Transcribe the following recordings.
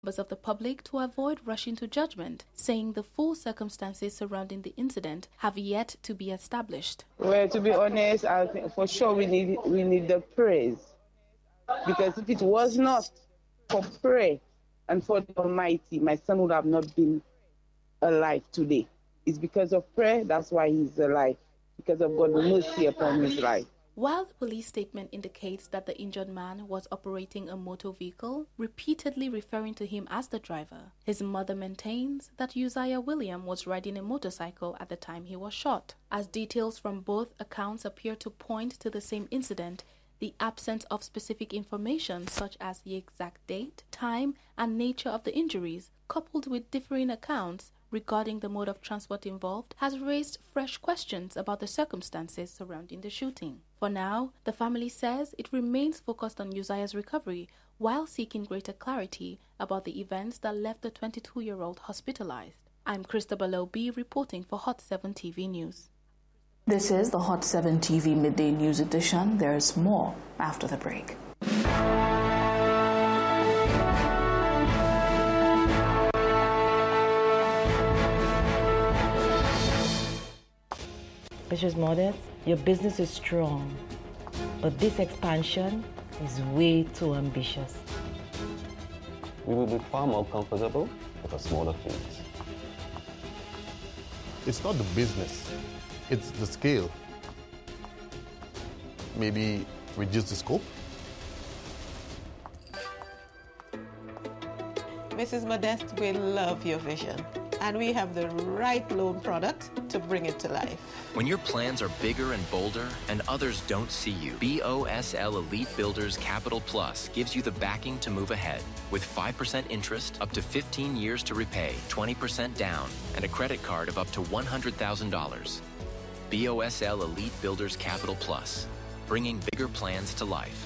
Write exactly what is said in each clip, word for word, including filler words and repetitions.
members of the public to avoid rushing to judgment, saying the full circumstances surrounding the incident have yet to be established. Well, to be honest, I think for sure we need we need the praise, because if it was not for prayer and for the Almighty, my son would have not been alive today. It's because of prayer, that's why he's alive, because of God's mercy upon his life. While the police statement indicates that the injured man was operating a motor vehicle, repeatedly referring to him as the driver, his mother maintains that Uzziah William was riding a motorcycle at the time he was shot. As details from both accounts appear to point to the same incident, the absence of specific information such as the exact date, time, and nature of the injuries, coupled with differing accounts regarding the mode of transport involved, has raised fresh questions about the circumstances surrounding the shooting. For now, the family says it remains focused on Uzziah's recovery while seeking greater clarity about the events that left the twenty-two-year-old hospitalized. I'm Christabel Obi reporting for Hot seven T V News. This is the Hot seven T V Midday News Edition. There's more after the break. Missus Modest, your business is strong, but this expansion is way too ambitious. We will be far more comfortable with a smaller fleet. It's not the business, it's the scale. Maybe reduce the scope? Missus Modest, we love your vision, and we have the right loan product to bring it to life. When your plans are bigger and bolder and others don't see you, B O S L Elite Builders Capital Plus gives you the backing to move ahead. With five percent interest, up to fifteen years to repay, twenty percent down, and a credit card of up to one hundred thousand dollars. B O S L Elite Builders Capital Plus, bringing bigger plans to life.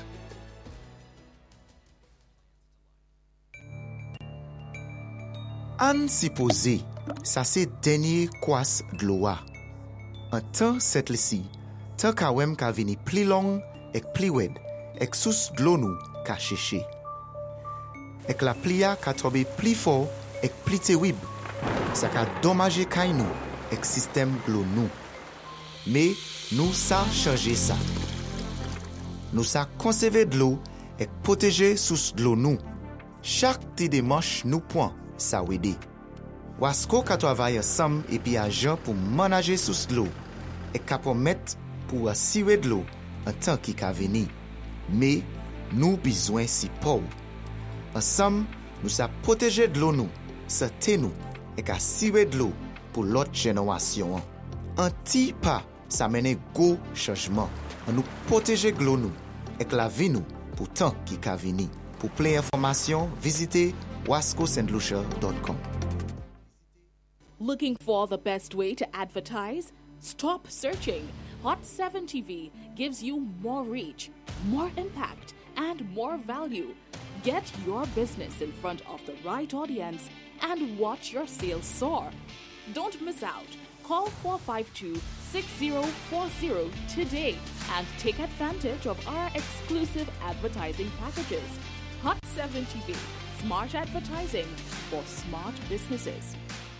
An sipoze, sa se denye kwas gloa. An tan set lisi, tan ka wem ka vini pli long, ek pli wed, ek sous glo nou ka cheche. Ek la plia ka tobe pli fo, ek pli te wib, sa ka domaje kay nou, ek sistem glo nou. Me, nou sa chanje sa. Nou sa konseve dlo, ek proteje sous glo nou. Chak ti demanche nou point, sa wede. Wasko ka travaye sam epi ajan pou manaje sous l'eau e ka promet pou siwe de l'eau an tan ki ka veni. Me nou bizwen si pou. Ansam nou sa proteje de l'eau nou, sa te nou e ka siwe de l'eau pou lot jenerasyon. An ti pa sa mene go chanjman. An nou proteje l'eau nou e la vi nou pou tan ki ka veni. Pour plus d'informations, visitez wasco st lucia dot com. Looking for the best way to advertise? Stop searching. Hot seven T V gives you more reach, more impact, and more value. Get your business in front of the right audience and watch your sales soar. Don't miss out. Call four five two, six zero four zero today and take advantage of our exclusive advertising packages. Hot seven T V, smart advertising for smart businesses.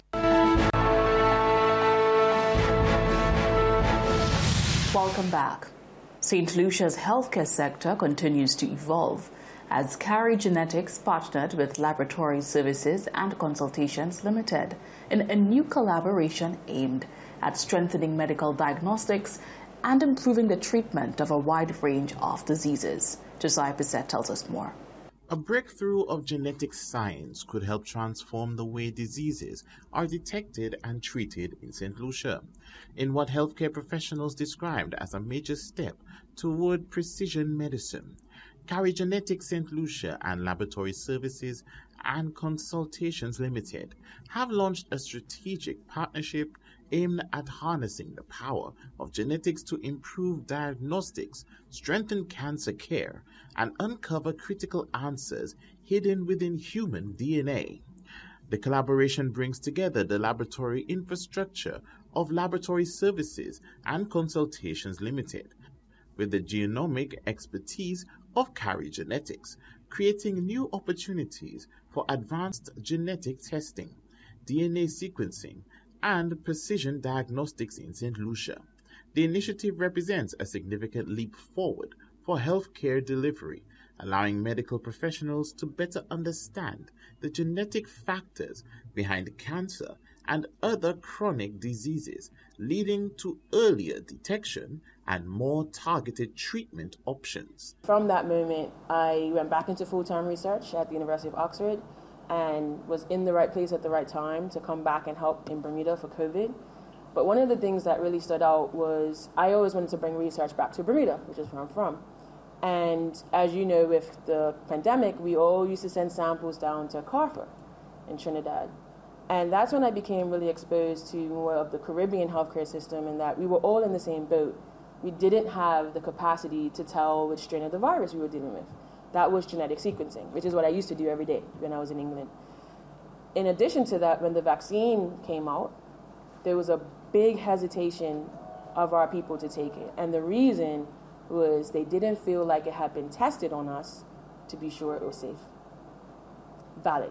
Welcome back. Saint Lucia's healthcare sector continues to evolve as Carry Genetics partnered with Laboratory Services and Consultations Limited in a new collaboration aimed at strengthening medical diagnostics and improving the treatment of a wide range of diseases. Josiah Bissett tells us more. A breakthrough of genetic science could help transform the way diseases are detected and treated in Saint Lucia, in what healthcare professionals described as a major step toward precision medicine. Carry Genetics Saint Lucia and Laboratory Services and Consultations Limited have launched a strategic partnership aimed at harnessing the power of genetics to improve diagnostics, strengthen cancer care, and uncover critical answers hidden within human D N A. The collaboration brings together the laboratory infrastructure of Laboratory Services and Consultations Limited with the genomic expertise of Carry Genetics, creating new opportunities for advanced genetic testing, D N A sequencing, and precision diagnostics in Saint Lucia. The initiative represents a significant leap forward for healthcare delivery, allowing medical professionals to better understand the genetic factors behind cancer and other chronic diseases, leading to earlier detection and more targeted treatment options. From that moment, I went back into full-time research at the University of Oxford and was in the right place at the right time to come back and help in Bermuda for COVID. But one of the things that really stood out was I always wanted to bring research back to Bermuda, which is where I'm from. And as you know, with the pandemic, we all used to send samples down to CARPA in Trinidad. And that's when I became really exposed to more of the Caribbean healthcare system, and that we were all in the same boat. We didn't have the capacity to tell which strain of the virus we were dealing with. That was genetic sequencing, which is what I used to do every day when I was in England. In addition to that, when the vaccine came out, there was a big hesitation of our people to take it. And the reason was they didn't feel like it had been tested on us to be sure it was safe, valid.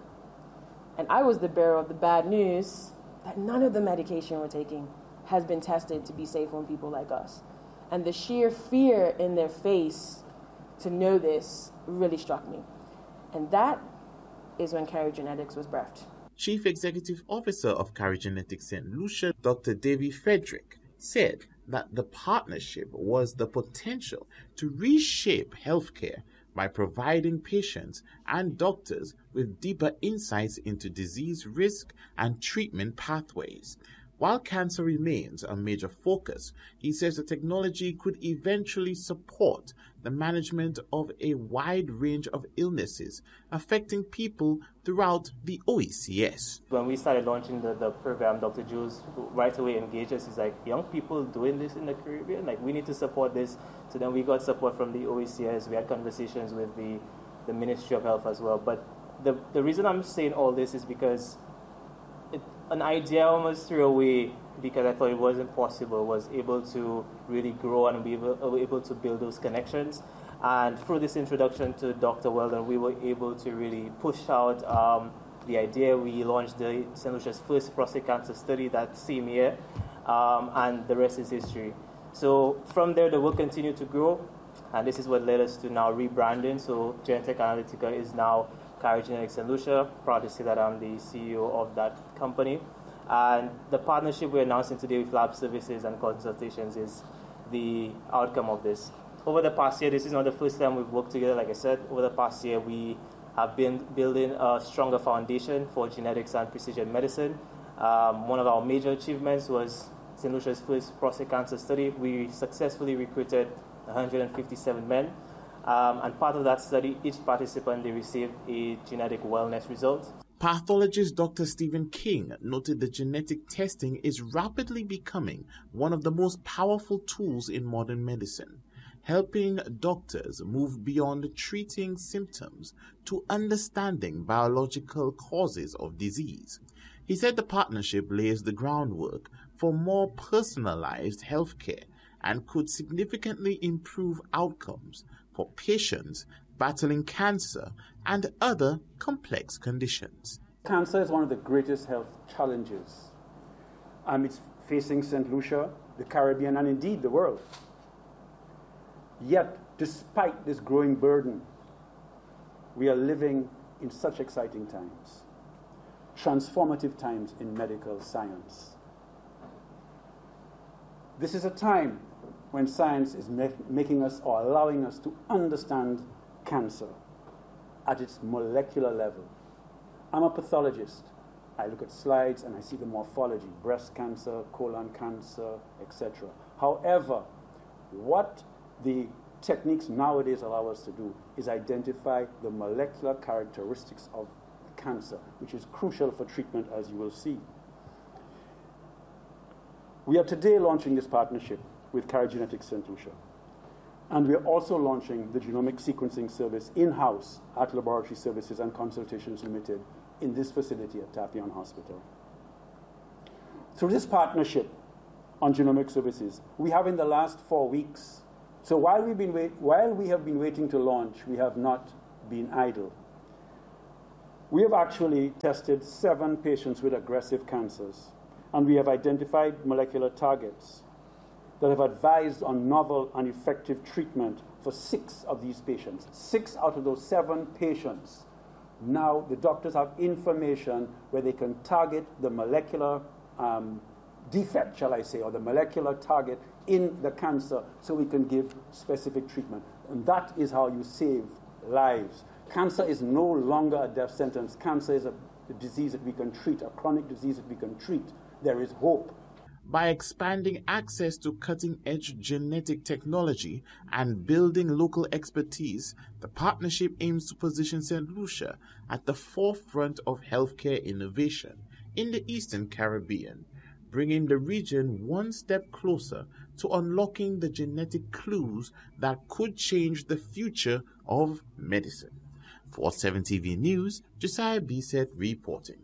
And I was the bearer of the bad news that none of the medication we're taking has been tested to be safe on people like us. And the sheer fear in their face to know this really struck me. And that is when Carigenetics was birthed. Chief Executive Officer of Carigenetics Saint Lucia, Doctor Davy Frederick, said that the partnership was the potential to reshape healthcare by providing patients and doctors with deeper insights into disease risk and treatment pathways. While cancer remains a major focus, he says the technology could eventually support the management of a wide range of illnesses affecting people throughout the O E C S. When we started launching the, the program, Doctor Jules right away engaged us. He's like, young people doing this in the Caribbean, like we need to support this. So then we got support from the O E C S. We had conversations with the, the Ministry of Health as well. But the, the reason I'm saying all this is because it, an idea almost threw away because I thought it wasn't possible, was able to really grow and be able, able to build those connections. And through this introduction to Doctor Weldon, we were able to really push out um, the idea. We launched the Saint Lucia's first prostate cancer study that same year, um, and the rest is history. So from there, the work continued to grow, and this is what led us to now rebranding. So Genentech Analytica is now Carigenetics Saint Lucia. Proud to say that I'm the C E O of that company. And the partnership we're announcing today with Lab Services and Consultations is the outcome of this. Over the past year, this is not the first time we've worked together, like I said. Over the past year, we have been building a stronger foundation for genetics and precision medicine. Um, one of our major achievements was Saint Lucia's first prostate cancer study. We successfully recruited one hundred fifty-seven men. Um, and part of that study, each participant, they received a genetic wellness result. Pathologist Doctor Stephen King noted that genetic testing is rapidly becoming one of the most powerful tools in modern medicine, helping doctors move beyond treating symptoms to understanding biological causes of disease. He said the partnership lays the groundwork for more personalized healthcare and could significantly improve outcomes for patients battling cancer and other complex conditions. Cancer is one of the greatest health challenges. Um, it's facing Saint Lucia, the Caribbean, and indeed the world. Yet, despite this growing burden, we are living in such exciting times, transformative times in medical science. This is a time when science is ma- making us or allowing us to understand cancer at its molecular level. I'm a pathologist. I look at slides and I see the morphology, breast cancer, colon cancer, et cetera. However, what the techniques nowadays allow us to do is identify the molecular characteristics of cancer, which is crucial for treatment, as you will see. We are today launching this partnership with Carigenetics Saint Lucia. And we are also launching the genomic sequencing service in-house at Laboratory Services and Consultations Limited in this facility at Tapion Hospital. Through this partnership on genomic services, we have in the last four weeks, so while, we've been wait, while we have been waiting to launch, we have not been idle. We have actually tested seven patients with aggressive cancers, and we have identified molecular targets that have advised on novel and effective treatment for six of these patients. Six out of those seven patients. Now the doctors have information where they can target the molecular um, defect, shall I say, or the molecular target in the cancer so we can give specific treatment. And that is how you save lives. Cancer is no longer a death sentence. Cancer is a, a disease that we can treat, a chronic disease that we can treat. There is hope. By expanding access to cutting-edge genetic technology and building local expertise, the partnership aims to position Saint Lucia at the forefront of healthcare innovation in the Eastern Caribbean, bringing the region one step closer to unlocking the genetic clues that could change the future of medicine. For seven T V News, Josiah Bisset reporting.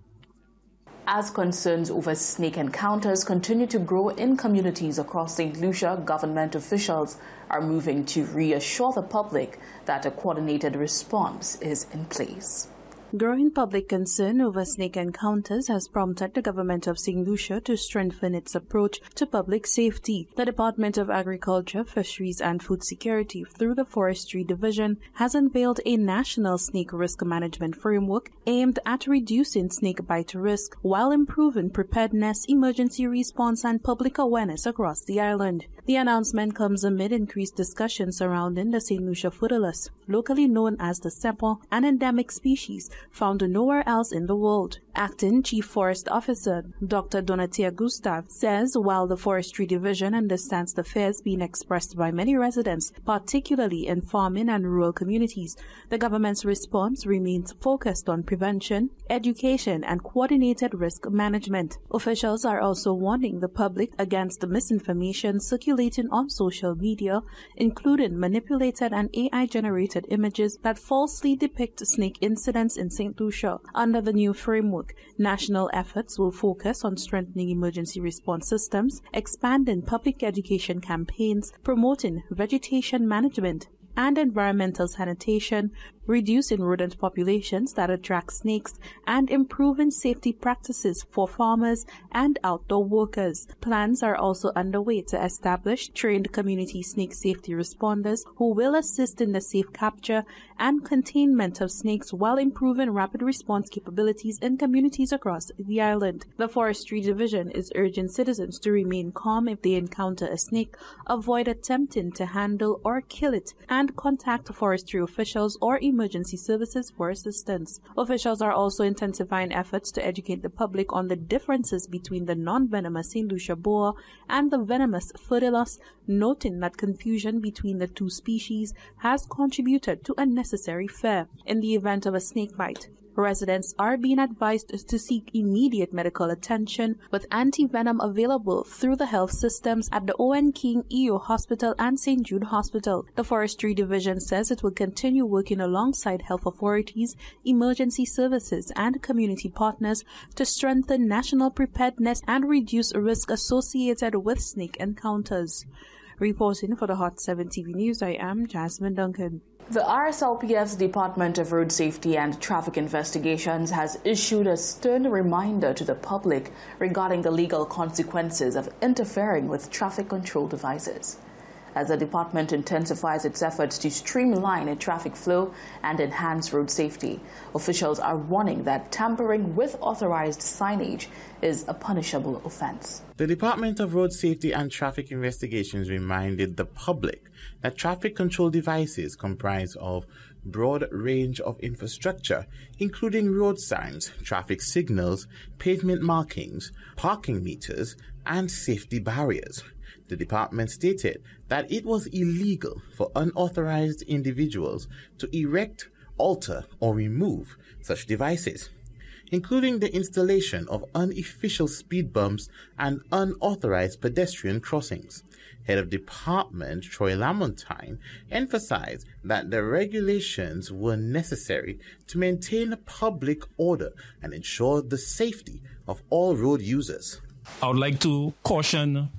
As concerns over snake encounters continue to grow in communities across Saint Lucia, government officials are moving to reassure the public that a coordinated response is in place. Growing public concern over snake encounters has prompted the government of Saint Lucia to strengthen its approach to public safety. The Department of Agriculture, Fisheries and Food Security, through the Forestry Division, has unveiled a national snake risk management framework aimed at reducing snake bite risk while improving preparedness, emergency response and public awareness across the island. The announcement comes amid increased discussion surrounding the Saint Lucia Furtulus, locally known as the sepo, an endemic species found nowhere else in the world. Acting Chief Forest Officer Doctor Donatia Gustav says while the Forestry Division understands the fears being expressed by many residents, particularly in farming and rural communities, the government's response remains focused on prevention, education, and coordinated risk management. Officials are also warning the public against the misinformation circulating on social media, including manipulated and A I-generated images that falsely depict snake incidents in Saint Lucia. Under the new framework, national efforts will focus on strengthening emergency response systems, expanding public education campaigns, promoting vegetation management and environmental sanitation, reducing rodent populations that attract snakes, and improving safety practices for farmers and outdoor workers. Plans are also underway to establish trained community snake safety responders who will assist in the safe capture and containment of snakes while improving rapid response capabilities in communities across the island. The Forestry Division is urging citizens to remain calm if they encounter a snake, avoid attempting to handle or kill it, and contact forestry officials or emergency services for assistance. Officials are also intensifying efforts to educate the public on the differences between the non-venomous Saint Lucia boa and the venomous Furtulus, noting that confusion between the two species has contributed to unnecessary fear. In the event of a snake bite, residents are being advised to seek immediate medical attention with anti-venom available through the health systems at the Owen King E O Hospital and Saint Jude Hospital. The Forestry Division says it will continue working alongside health authorities, emergency services, and community partners to strengthen national preparedness and reduce risk associated with snake encounters. Reporting for the Hot seven T V News, I am Jasmine Duncan. The R S L P F's Department of Road Safety and Traffic Investigations has issued a stern reminder to the public regarding the legal consequences of interfering with traffic control devices. As the department intensifies its efforts to streamline its traffic flow and enhance road safety, officials are warning that tampering with authorized signage is a punishable offense. The Department of Road Safety and Traffic Investigations reminded the public that traffic control devices comprise of broad range of infrastructure, including road signs, traffic signals, pavement markings, parking meters, and safety barriers. The department stated that it was illegal for unauthorized individuals to erect, alter, or remove such devices, including the installation of unofficial speed bumps and unauthorized pedestrian crossings. Head of Department Troy Lamontine emphasized that the regulations were necessary to maintain public order and ensure the safety of all road users. I would like to caution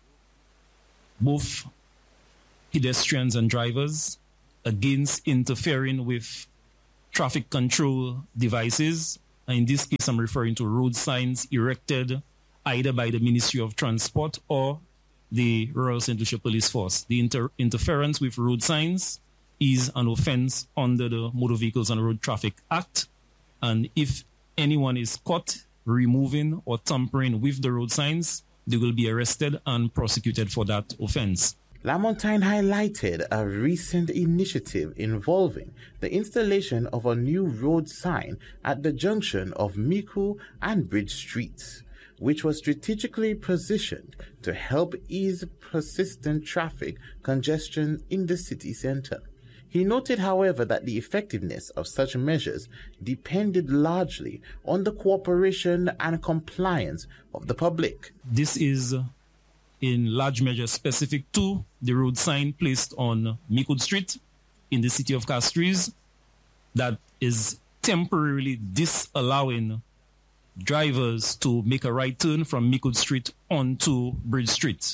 both pedestrians and drivers against interfering with traffic control devices. In this case, I'm referring to road signs erected either by the Ministry of Transport or the Royal Saint Lucia Police Force. The inter- interference with road signs is an offense under the Motor Vehicles and Road Traffic Act. And if anyone is caught removing or tampering with the road signs, they will be arrested and prosecuted for that offense. Lamontagne highlighted a recent initiative involving the installation of a new road sign at the junction of Micoud and Bridge Streets, which was strategically positioned to help ease persistent traffic congestion in the city center. He noted, however, that the effectiveness of such measures depended largely on the cooperation and compliance of the public. This is in large measure specific to the road sign placed on Micoud Street in the city of Castries that is temporarily disallowing drivers to make a right turn from Micoud Street onto Bridge Street.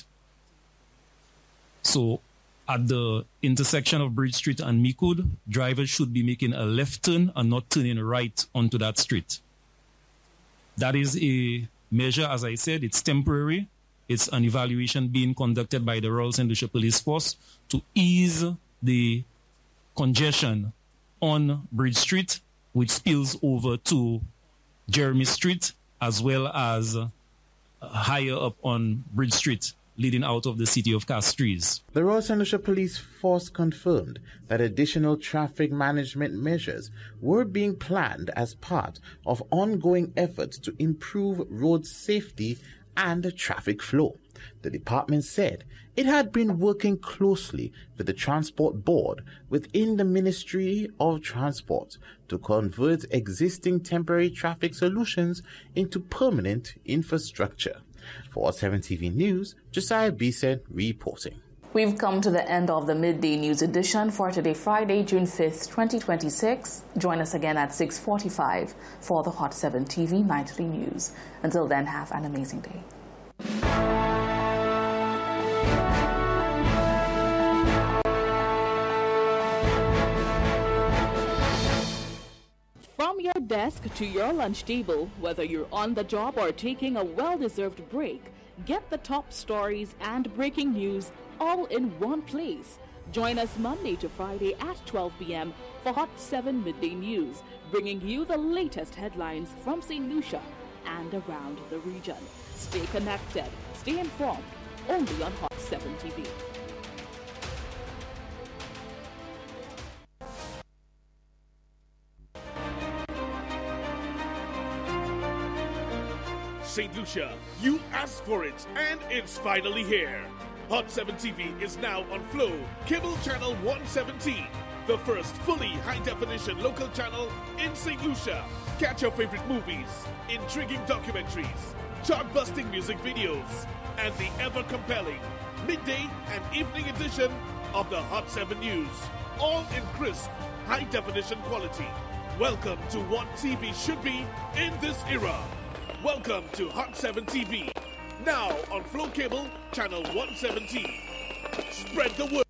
So at the intersection of Bridge Street and Micoud, drivers should be making a left turn and not turning right onto that street. That is a measure, as I said, it's temporary. It's an evaluation being conducted by the Royal Saint Lucia Police Force to ease the congestion on Bridge Street, which spills over to Jeremy Street, as well as uh, higher up on Bridge Street, leading out of the city of Castries. The Royal Saint Lucia Police Force confirmed that additional traffic management measures were being planned as part of ongoing efforts to improve road safety and traffic flow. The department said it had been working closely with the Transport Board within the Ministry of Transport to convert existing temporary traffic solutions into permanent infrastructure. For Hot seven T V News, Josiah Bisset reporting. We've come to the end of the Midday News edition for today, Friday, June fifth, twenty twenty-six. Join us again at six forty-five for the Hot seven T V Nightly News. Until then, have an amazing day. From your desk to your lunch table, whether you're on the job or taking a well-deserved break, get the top stories and breaking news all in one place. Join us Monday to Friday at twelve p.m. for Hot seven Midday News, bringing you the latest headlines from Saint Lucia and around the region. Stay connected, stay informed, only on Hot seven T V. Saint Lucia, you asked for it, and it's finally here. Hot seven T V is now on Flow, Cable Channel one seventeen, the first fully high-definition local channel in Saint Lucia. Catch your favorite movies, intriguing documentaries, chart-busting music videos, and the ever-compelling midday and evening edition of the Hot seven News, all in crisp, high-definition quality. Welcome to what T V should be in this era. Welcome to Hot seven T V, now on Flow Cable Channel one seventeen. Spread the word.